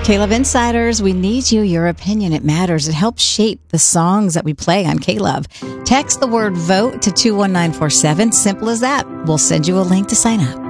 K-Love Insiders, we need you. Your opinion, it matters. It helps shape the songs that we play on K-Love. Text the word VOTE to 21947. Simple as that. We'll send you a link to sign up.